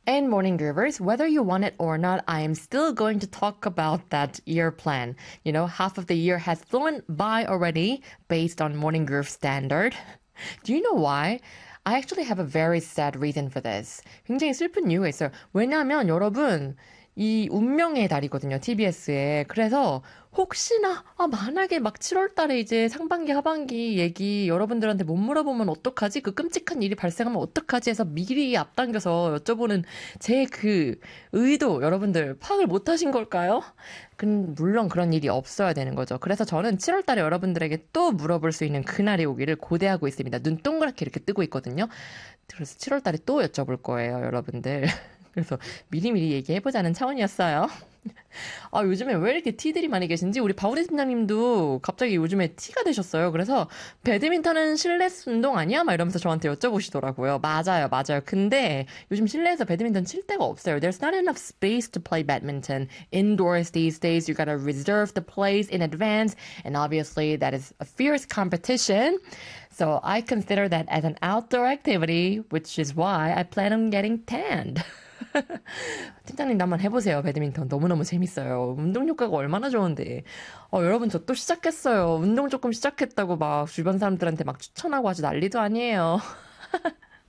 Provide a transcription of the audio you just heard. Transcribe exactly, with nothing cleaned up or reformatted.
And morning groovers, whether you want it or not, I am still going to talk about that year plan. You know, half of the year has flown by already based on morning groove standard. Do you know why? I actually have a very sad reason for this. 굉장히 슬픈 이유가 있어요. 왜냐하면 여러분, 이 운명의 달이거든요, 티비에스에. 그래서 혹시나, 아, 만약에 막 칠월 달에 이제 상반기, 하반기 얘기 여러분들한테 못 물어보면 어떡하지? 그 끔찍한 일이 발생하면 어떡하지? 해서 미리 앞당겨서 여쭤보는 제 그 의도 여러분들 파악을 못 하신 걸까요? 그, 물론 그런 일이 없어야 되는 거죠. 그래서 저는 칠월 달에 여러분들에게 또 물어볼 수 있는 그날이 오기를 고대하고 있습니다. 눈 동그랗게 이렇게 뜨고 있거든요. 그래서 칠월 달에 또 여쭤볼 거예요, 여러분들. 그래서 미리미리 얘기해보자는 차원이었어요. 아, 요즘에 왜 이렇게 티들이 많이 계신지 우리 바우리 팀장님도 갑자기 요즘에 티가 되셨어요. 그래서 배드민턴은 실내 운동 아니야? 막 이러면서 저한테 여쭤보시더라고요. 맞아요, 맞아요. 근데 요즘 실내에서 배드민턴 칠 데가 없어요. There's not enough space to play badminton indoors these days. You gotta reserve the place in advance. And obviously that is a fierce competition. So I consider that as an outdoor activity, which is why I plan on getting tanned. 팀장님도 한번 해보세요. 배드민턴 너무너무 재밌어요. 운동 효과가 얼마나 좋은데. 어, 여러분 저 또 시작했어요. 운동 조금 시작했다고 막 주변 사람들한테 막 추천하고 아주 난리도 아니에요.